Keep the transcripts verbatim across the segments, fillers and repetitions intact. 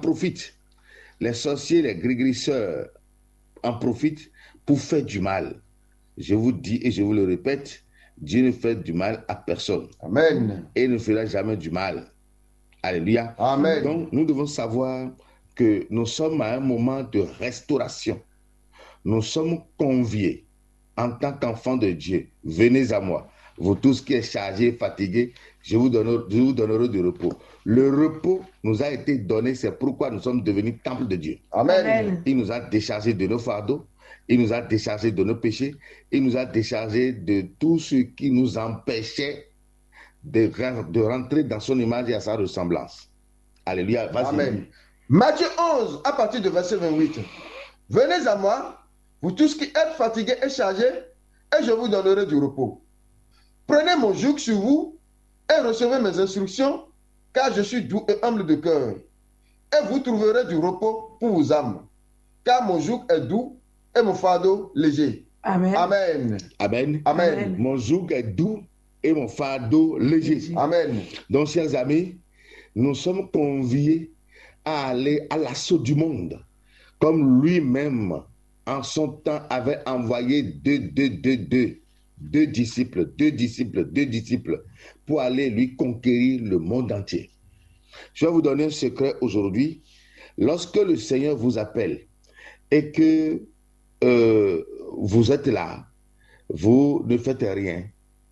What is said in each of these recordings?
profitent. Les sorciers, les grégrisseurs en profitent pour faire du mal. Je vous dis et je vous le répète, Dieu ne fait du mal à personne. Amen. Et ne fera jamais du mal. Alléluia. Amen. Donc, nous devons savoir que nous sommes à un moment de restauration. Nous sommes conviés en tant qu'enfants de Dieu. Venez à moi. Vous tous qui êtes chargés, fatigués, je vous donnerai, je vous donnerai du repos. Le repos nous a été donné, c'est pourquoi nous sommes devenus temple de Dieu. Amen. Amen. Il nous a déchargés de nos fardeaux, il nous a déchargés de nos péchés, il nous a déchargés de tout ce qui nous empêchait de, de rentrer dans son image et à sa ressemblance. Alléluia. Vas-y. Amen. Matthieu onze, à partir de verset vingt-huit. Venez à moi, vous tous qui êtes fatigués et chargés, et je vous donnerai du repos. Prenez mon joug sur vous et recevez mes instructions, car je suis doux et humble de cœur. Et vous trouverez du repos pour vos âmes, car mon joug est doux et mon fardeau léger. Amen. Amen. Amen. Amen. Amen. Mon joug est doux et mon fardeau léger. Amen. Donc, chers amis, nous sommes conviés à aller à l'assaut du monde, comme lui-même, en son temps, avait envoyé deux, deux, deux, deux, deux disciples, deux disciples, deux disciples, pour aller lui conquérir le monde entier. Je vais vous donner un secret aujourd'hui. Lorsque le Seigneur vous appelle et que euh, vous êtes là, vous ne faites rien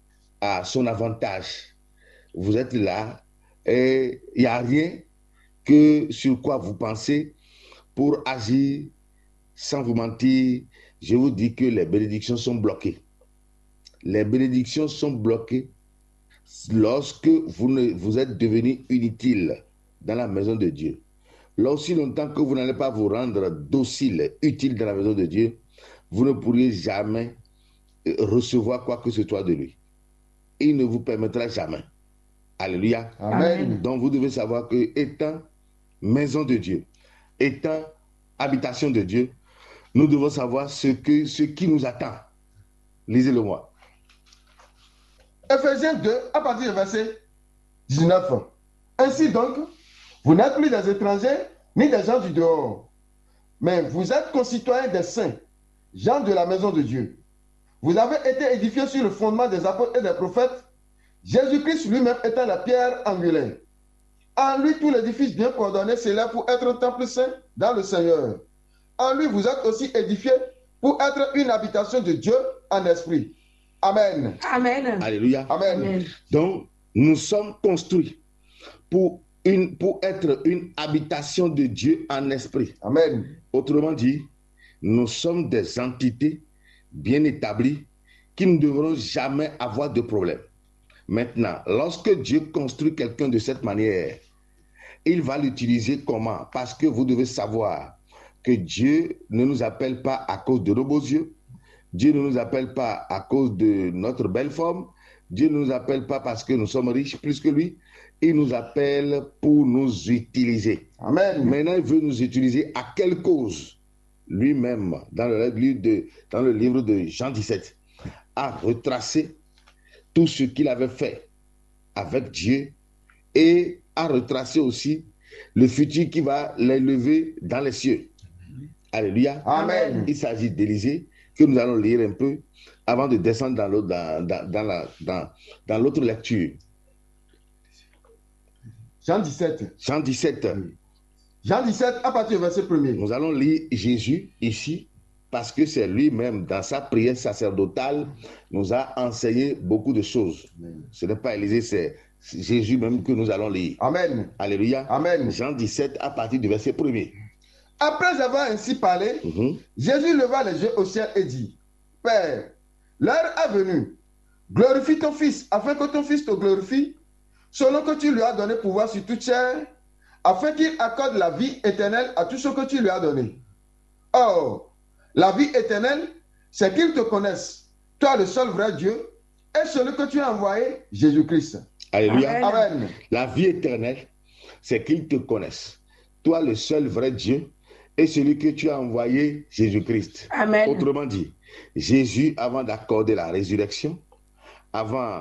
à son avantage. Vous êtes là et il n'y a rien que sur quoi vous pensez pour agir sans vous mentir. Je vous dis que les bénédictions sont bloquées. Les bénédictions sont bloquées lorsque vous, ne, vous êtes devenu inutile dans la maison de Dieu. Lorsque longtemps que vous n'allez pas vous rendre docile, utile dans la maison de Dieu, vous ne pourriez jamais recevoir quoi que ce soit de lui. Il ne vous permettra jamais. Alléluia. Amen. Donc vous devez savoir que étant maison de Dieu, étant habitation de Dieu, nous devons savoir ce, que, ce qui nous attend. Lisez-le moi. Éphésiens deux, à partir du verset dix-neuf. Ainsi donc, vous n'êtes plus des étrangers, ni des gens du dehors, mais vous êtes concitoyens des saints, gens de la maison de Dieu. Vous avez été édifiés sur le fondement des apôtres et des prophètes, Jésus-Christ lui-même étant la pierre angulaire. En lui, tout l'édifice bien coordonné s'élève pour être un temple saint dans le Seigneur. En lui, vous êtes aussi édifiés pour être une habitation de Dieu en esprit. Amen. Amen. Alléluia. Amen. Amen. Donc, nous sommes construits pour, une, pour être une habitation de Dieu en esprit. Amen. Autrement dit, nous sommes des entités bien établies qui ne devront jamais avoir de problème. Maintenant, lorsque Dieu construit quelqu'un de cette manière, il va l'utiliser comment? Parce que vous devez savoir que Dieu ne nous appelle pas à cause de nos beaux yeux. Dieu ne nous appelle pas à cause de notre belle forme. Dieu ne nous appelle pas parce que nous sommes riches plus que lui. Il nous appelle pour nous utiliser. Amen. Maintenant, il veut nous utiliser à quelle cause? Lui-même, dans le livre de, dans le livre de Jean dix-sept, a retracé tout ce qu'il avait fait avec Dieu et a retracé aussi le futur qui va l'élever dans les cieux. Alléluia. Amen. Il s'agit d'Élisée que nous allons lire un peu avant de descendre dans l'autre, dans, dans, dans la, dans, dans l'autre lecture. Jean dix-sept. Jean dix-sept. Jean dix-sept, à partir du verset premier. Nous allons lire Jésus ici parce que c'est lui-même, dans sa prière sacerdotale, nous a enseigné beaucoup de choses. Ce n'est pas Élisée, c'est Jésus même que nous allons lire. Amen. Alléluia. Amen. Jean dix-sept à partir du verset premier. Après avoir ainsi parlé, Mhm. Jésus leva les yeux au ciel et dit, Père, l'heure est venue. Glorifie ton Fils, afin que ton Fils te glorifie, selon que tu lui as donné pouvoir sur toute chair, afin qu'il accorde la vie éternelle à tous ceux que tu lui as donnés. Or, la vie éternelle, c'est qu'ils te connaissent, toi le seul vrai Dieu, et celui que tu as envoyé, Jésus-Christ. Alléluia. Amen. Amen. La vie éternelle, c'est qu'ils te connaissent. Toi, le seul vrai Dieu, et celui que tu as envoyé, Jésus-Christ. Amen. Autrement dit, Jésus, avant d'accorder la résurrection, avant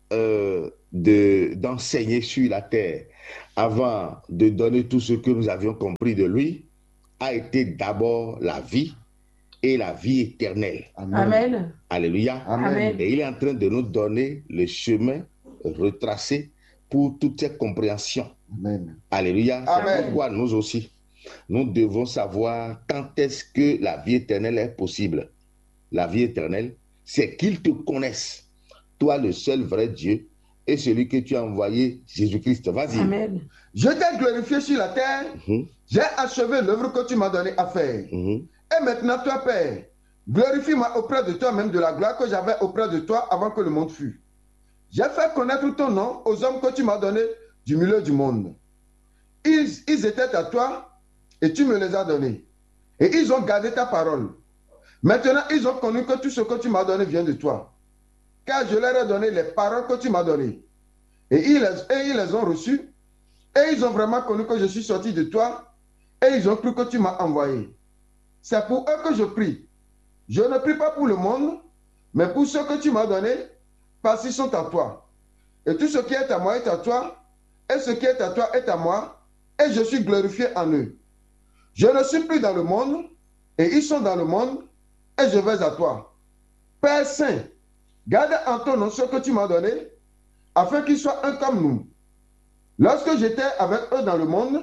euh, de, d'enseigner sur la terre avant de donner tout ce que nous avions compris de lui a été d'abord la vie et la vie éternelle. Amen. Amen. Alléluia. Amen. Et il est en train de nous donner le chemin retracé pour toute cette compréhension. Amen. Alléluia. C'est Amen. pourquoi nous aussi, nous devons savoir quand est-ce que la vie éternelle est possible. La vie éternelle, c'est qu'ils te connaissent, toi le seul vrai Dieu, et celui que tu as envoyé, Jésus-Christ. Vas-y. Amen. Je t'ai glorifié sur la terre, Mhm. j'ai achevé l'œuvre que tu m'as donnée à faire. Mhm. Et maintenant, toi, Père, glorifie-moi auprès de toi-même de la gloire que j'avais auprès de toi avant que le monde fût. J'ai fait connaître ton nom aux hommes que tu m'as donnés du milieu du monde. Ils, ils étaient à toi et tu me les as donnés. Et ils ont gardé ta parole. Maintenant, ils ont connu que tout ce que tu m'as donné vient de toi. Car je leur ai donné les paroles que tu m'as données. Et ils, les, et ils les ont reçues. Et ils ont vraiment connu que je suis sorti de toi. Et ils ont cru que tu m'as envoyé. C'est pour eux que je prie. Je ne prie pas pour le monde, mais pour ceux que tu m'as donnés, parce qu'ils sont à toi. Et tout ce qui est à moi est à toi, et ce qui est à toi est à moi, et je suis glorifié en eux. Je ne suis plus dans le monde, et ils sont dans le monde, et je vais à toi. Père Saint, garde en ton nom ce que tu m'as donné, afin qu'ils soient un comme nous. Lorsque j'étais avec eux dans le monde,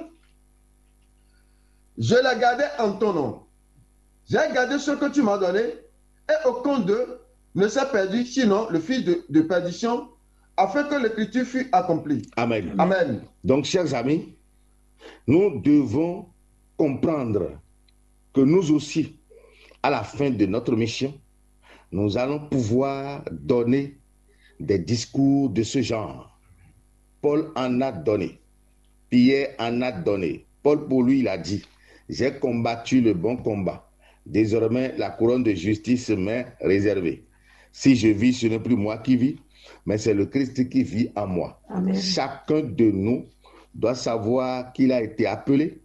je les gardais en ton nom. J'ai gardé ce que tu m'as donné, et aucun d'eux ne s'est perdu, sinon le fils de, de perdition, afin que l'écriture fût accomplie. Amen. Amen. Donc, chers amis, nous devons comprendre que nous aussi, à la fin de notre mission, nous allons pouvoir donner des discours de ce genre. Paul en a donné. Pierre en a donné. Paul, pour lui, il a dit, « J'ai combattu le bon combat. Désormais, la couronne de justice m'est réservée. Si je vis, ce n'est plus moi qui vis, mais c'est le Christ qui vit en moi. » Chacun de nous doit savoir qu'il a été appelé,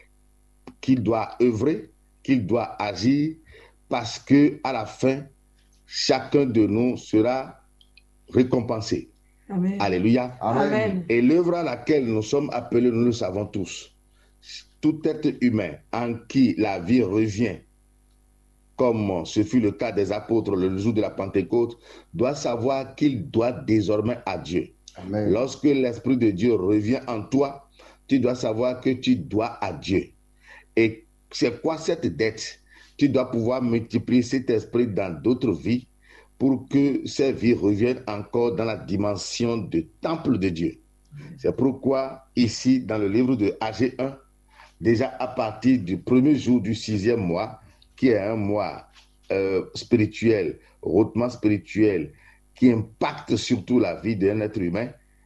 qu'il doit œuvrer, qu'il doit agir, parce que à la fin, chacun de nous sera récompensé. Amen. Alléluia. Amen. Et l'œuvre à laquelle nous sommes appelés, nous le savons tous. Tout être humain en qui la vie revient, comme ce fut le cas des apôtres le jour de la Pentecôte, doit savoir qu'il doit désormais à Dieu. Amen. Lorsque l'Esprit de Dieu revient en toi, tu dois savoir que tu dois à Dieu. Et c'est quoi cette dette? Tu dois pouvoir multiplier cet esprit dans d'autres vies pour que ces vies reviennent encore dans la dimension de temple de Dieu. C'est pourquoi ici, dans le livre de A G un, déjà à partir du premier jour du sixième mois, qui est un mois euh, spirituel, hautement spirituel, qui impacte surtout la vie d'un être humain,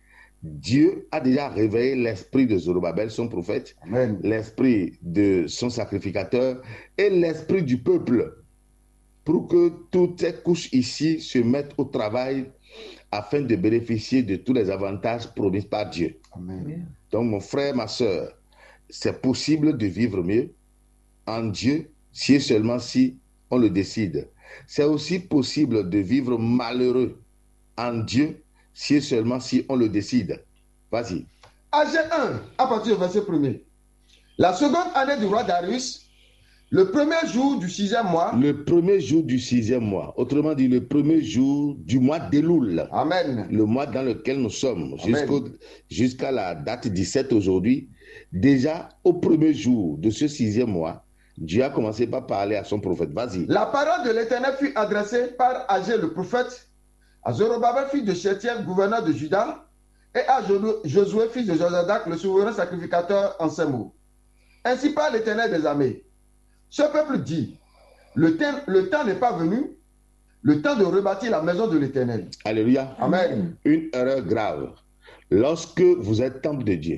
Dieu a déjà réveillé l'esprit de Zorobabel, son prophète, l'esprit de son sacrificateur et l'esprit du peuple, pour que toutes ces couches ici se mettent au travail afin de bénéficier de tous les avantages promis par Dieu. Amen. Donc mon frère, ma soeur, c'est possible de vivre mieux en Dieu si et seulement si on le décide. C'est aussi possible de vivre malheureux en Dieu si et seulement si on le décide. Vas-y. A G un, à partir du verset premier. La seconde année du roi Darius, le premier jour du sixième mois. Le premier jour du sixième mois. Autrement dit, le premier jour du mois d'Elul. Amen. Le mois dans lequel nous sommes, jusqu'à la date dix-sept aujourd'hui. Déjà, au premier jour de ce sixième mois, Dieu a commencé par parler à son prophète. Vas-y. La parole de l'Éternel fut adressée par Agé le prophète, à Zorobabel, fils de Shealtiel, gouverneur de Juda, et à Josué, fils de Josadak, le souverain sacrificateur, en ces mots. Ainsi parle l'Éternel des armées. Ce peuple dit, le temps, le temps n'est pas venu, le temps de rebâtir la maison de l'Éternel. Alléluia. Amen. Une erreur grave. Lorsque vous êtes temple de Dieu,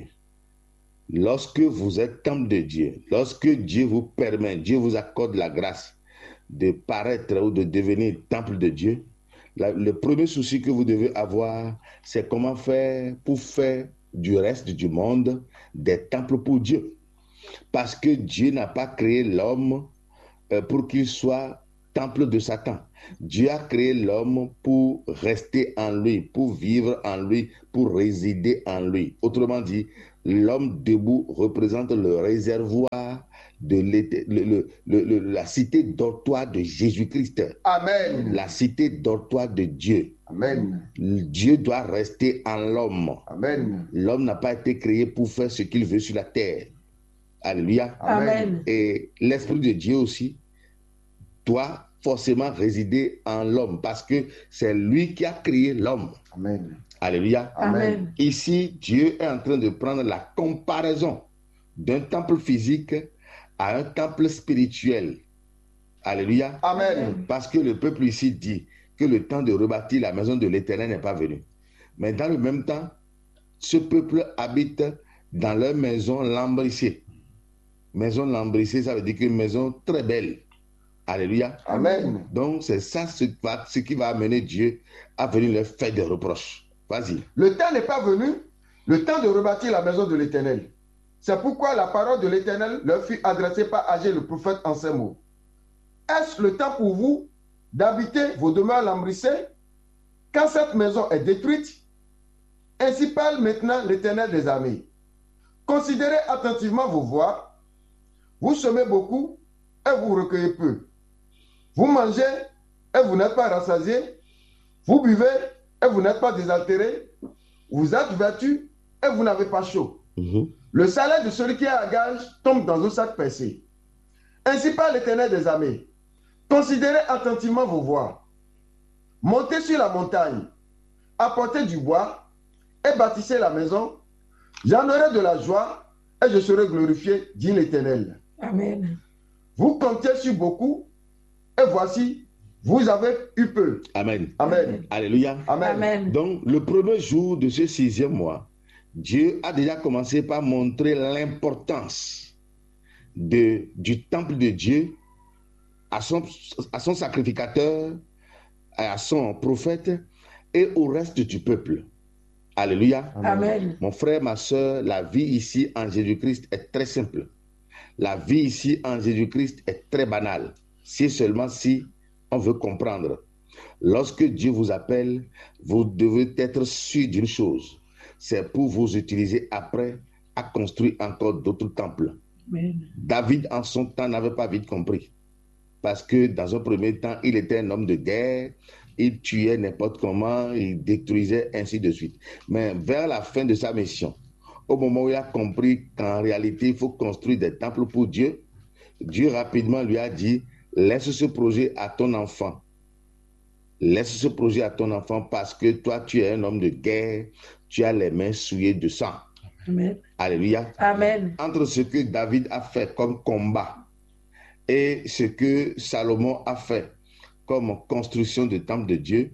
lorsque vous êtes temple de Dieu, lorsque Dieu vous permet, Dieu vous accorde la grâce de paraître ou de devenir temple de Dieu, la, le premier souci que vous devez avoir, c'est comment faire pour faire du reste du monde des temples pour Dieu. Parce que Dieu n'a pas créé l'homme euh, pour qu'il soit temple de Satan. Dieu a créé l'homme pour rester en lui, pour vivre en lui, pour résider en lui. Autrement dit, l'homme debout représente le réservoir de l'été- le- le- le- le- la cité dortoir de Jésus-Christ. Amen. La cité dortoir de Dieu. Amen. Dieu doit rester en l'homme. Amen. L'homme n'a pas été créé pour faire ce qu'il veut sur la terre. Alléluia. Amen. Et l'Esprit de Dieu aussi doit forcément résider en l'homme parce que c'est lui qui a créé l'homme. Amen. Alléluia. Amen. Ici, Dieu est en train de prendre la comparaison d'un temple physique à un temple spirituel. Alléluia. Amen. Parce que le peuple ici dit que le temps de rebâtir la maison de l'Éternel n'est pas venu. Mais dans le même temps, ce peuple habite dans leur maison lambrissée. Maison lambrissée, ça veut dire qu'une maison très belle. Alléluia. Amen. Donc, c'est ça ce, ce qui va amener Dieu à venir leur faire des reproches. Vas-y. Le temps n'est pas venu, le temps de rebâtir la maison de l'Éternel. C'est pourquoi la parole de l'Éternel leur fut adressée par Agé le prophète en ces mots. Est-ce le temps pour vous d'habiter vos demeures lambrissées quand cette maison est détruite? Ainsi parle maintenant l'Éternel des armées. Considérez attentivement vos voies. Vous semez beaucoup et vous recueillez peu. Vous mangez et vous n'êtes pas rassasiés. Vous buvez et vous n'êtes pas désaltérés. Vous êtes vêtus et vous n'avez pas chaud. Mm-hmm. Le salaire de celui qui est à gage tombe dans un sac percé. Ainsi parle l'Éternel des armées. Considérez attentivement vos voies. Montez sur la montagne, apportez du bois et bâtissez la maison. J'en aurai de la joie et je serai glorifié, dit l'Éternel. Amen. Vous comptez sur beaucoup et voici, vous avez eu peu. Amen. Amen. Alléluia. Amen. Amen. Donc, le premier jour de ce sixième mois, Dieu a déjà commencé par montrer l'importance de, du temple de Dieu à son, à son sacrificateur, à son prophète et au reste du peuple. Alléluia. Amen. Mon frère, ma soeur, la vie ici en Jésus-Christ est très simple. La vie ici en Jésus-Christ est très banale. Si seulement si on veut comprendre. Lorsque Dieu vous appelle, vous devez être sûr d'une chose. C'est pour vous utiliser après à construire encore d'autres temples. Amen. David, en son temps, n'avait pas vite compris. Parce que dans un premier temps, il était un homme de guerre, il tuait n'importe comment, il détruisait, ainsi de suite. Mais vers la fin de sa mission, au moment où il a compris qu'en réalité, il faut construire des temples pour Dieu, Dieu rapidement lui a dit, laisse ce projet à ton enfant. Laisse ce projet à ton enfant parce que toi, tu es un homme de guerre, tu as les mains souillées de sang. Amen. Alléluia. Amen. Entre ce que David a fait comme combat et ce que Salomon a fait comme construction de temple de Dieu,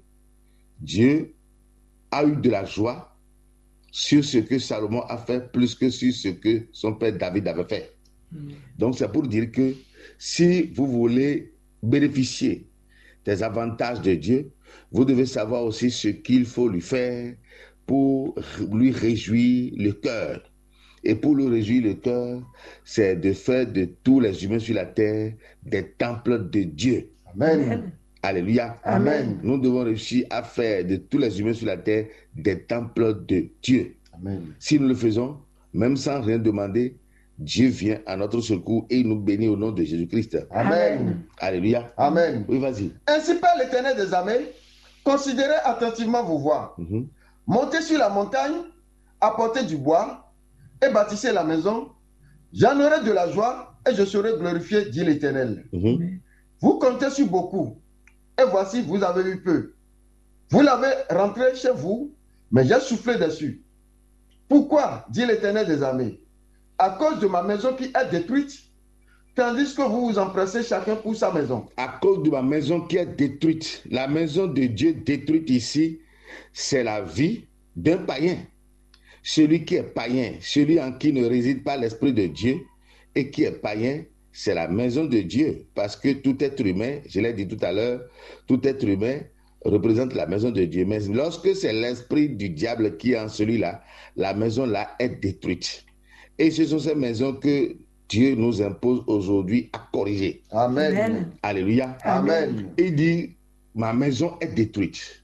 Dieu a eu de la joie sur ce que Salomon a fait plus que sur ce que son père David avait fait. Mm. Donc c'est pour dire que si vous voulez bénéficier des avantages de Dieu, vous devez savoir aussi ce qu'il faut lui faire pour lui réjouir le cœur. Et pour lui réjouir le cœur, c'est de faire de tous les humains sur la terre des temples de Dieu. Amen. Amen. Alléluia. Amen. Nous devons réussir à faire de tous les humains sur la terre des temples de Dieu. Amen. Si nous le faisons, même sans rien demander, Dieu vient à notre secours et il nous bénit au nom de Jésus-Christ. Amen. Alléluia. Amen. Oui, vas-y. Ainsi parle l'Éternel des armées. Considérez attentivement vos voies. Mm-hmm. Montez sur la montagne, apportez du bois et bâtissez la maison. J'en aurai de la joie et je serai glorifié, dit l'Éternel. Mm-hmm. Vous comptez sur beaucoup et voici, vous avez eu peu. Vous l'avez rentré chez vous, mais j'ai soufflé dessus. Pourquoi, dit l'Éternel des armées? À cause de ma maison qui est détruite, tandis que vous vous empressez chacun pour sa maison. À cause de ma maison qui est détruite. La maison de Dieu détruite ici, c'est la vie d'un païen. Celui qui est païen, celui en qui ne réside pas l'Esprit de Dieu et qui est païen, c'est la maison de Dieu. Parce que tout être humain, je l'ai dit tout à l'heure, tout être humain représente la maison de Dieu. Mais lorsque c'est l'esprit du diable qui est en celui-là, la maison-là est détruite. Et ce sont ces maisons que Dieu nous impose aujourd'hui à corriger. Amen. Amen. Alléluia. Amen. Il dit, ma maison est détruite.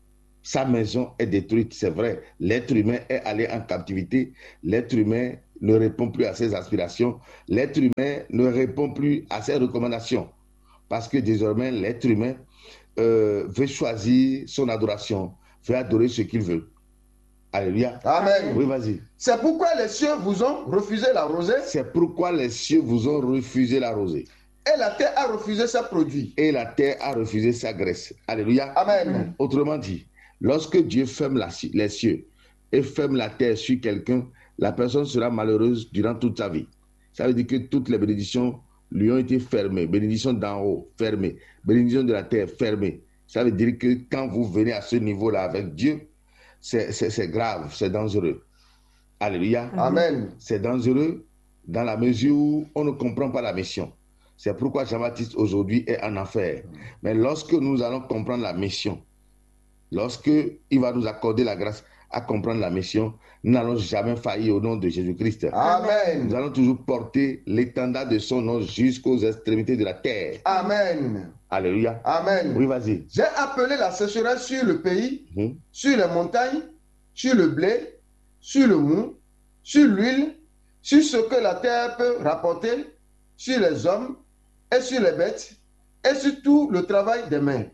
Sa maison est détruite, c'est vrai. L'être humain est allé en captivité. L'être humain ne répond plus à ses aspirations. L'être humain ne répond plus à ses recommandations. Parce que désormais, l'être humain euh, veut choisir son adoration, veut adorer ce qu'il veut. Alléluia. Amen. Oui, vas-y. C'est pourquoi les cieux vous ont refusé la rosée C'est pourquoi les cieux vous ont refusé la rosée. et la terre a refusé ses produits. Et la terre a refusé sa graisse. Alléluia. Amen. Autrement dit, lorsque Dieu ferme la, les cieux et ferme la terre sur quelqu'un, la personne sera malheureuse durant toute sa vie. Ça veut dire que toutes les bénédictions lui ont été fermées. Bénédiction d'en haut, fermée. Bénédiction de la terre, fermée. Ça veut dire que quand vous venez à ce niveau-là avec Dieu, c'est, c'est, c'est grave, c'est dangereux. Alléluia. Amen. C'est dangereux dans la mesure où on ne comprend pas la mission. C'est pourquoi Jean-Baptiste aujourd'hui est en enfer. Mais lorsque nous allons comprendre la mission, lorsque il va nous accorder la grâce à comprendre la mission, nous n'allons jamais faillir au nom de Jésus-Christ. Amen. Nous allons toujours porter l'étendard de son nom jusqu'aux extrémités de la terre. Amen. Alléluia. Amen. Oui, vas-y. J'ai appelé la sécheresse sur le pays, Mhm. sur les montagnes, sur le blé, sur le mou, sur l'huile, sur ce que la terre peut rapporter, sur les hommes et sur les bêtes, et sur tout le travail des mains.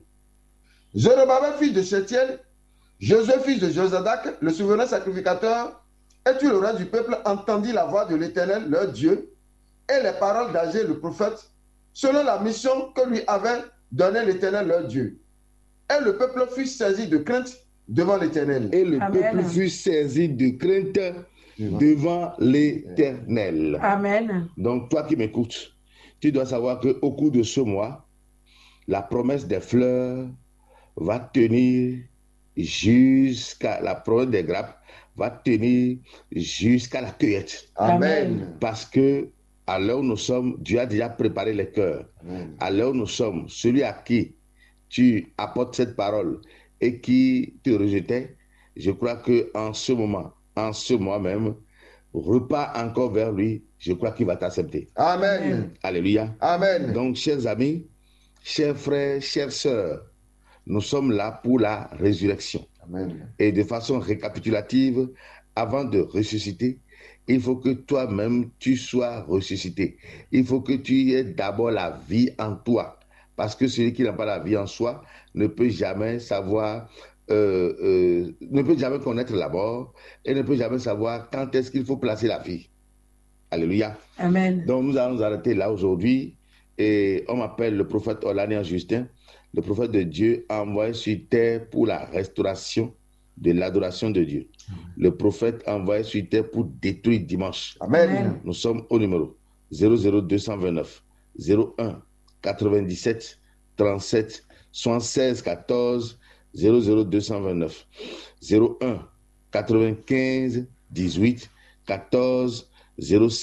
Zorobabel, fils de Shétiel, Josué, fils de Josadak, le souverain sacrificateur, et tout le reste du peuple entendit la voix de l'Éternel, leur Dieu, et les paroles d'Agé, le prophète, selon la mission que lui avait donnée l'Éternel, leur Dieu. Et le peuple fut saisi de crainte devant l'Éternel. Et le Amen. peuple fut saisi de crainte devant l'Éternel. Amen. Donc, toi qui m'écoutes, tu dois savoir qu'au cours de ce mois, la promesse des fleurs va tenir jusqu'à la promesse des grappes, va tenir jusqu'à la cueillette. Amen. Parce que à l'heure où nous sommes, Dieu a déjà préparé les cœurs. Amen. À l'heure où nous sommes, celui à qui tu apportes cette parole et qui te rejetait, je crois qu'en ce moment, en ce mois même, repars encore vers lui, je crois qu'il va t'accepter. Amen. Alléluia. Amen. Donc, chers amis, chers frères, chères sœurs, nous sommes là pour la résurrection. Amen. Et de façon récapitulative, avant de ressusciter, il faut que toi-même, tu sois ressuscité. Il faut que tu aies d'abord la vie en toi. Parce que celui qui n'a pas la vie en soi ne peut jamais savoir, euh, euh, ne peut jamais connaître la mort et ne peut jamais savoir quand est-ce qu'il faut placer la vie. Alléluia. Amen. Donc nous allons nous arrêter là aujourd'hui. Et on m'appelle le prophète Olanian Justin, le prophète de Dieu envoyé sur terre pour la restauration de l'adoration de Dieu. Le prophète envoyé sur terre pour détruire dimanche. Amen. Nous sommes au numéro zéro zéro deux cent vingt-neuf zéro un quatre-vingt-dix-sept trente-sept soixante-seize quatorze zéro zéro deux cent vingt-neuf zéro un quatre-vingt-quinze dix-huit quatorze zéro